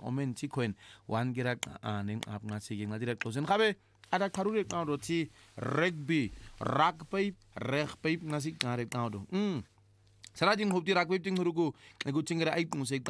omen tikwen wan gira ning ap ngasi ging nadira closen khabe ada karure kaudo ti rugby ngasi ngare kaudo sarading hopti rugby ting hurugo egu tingra ai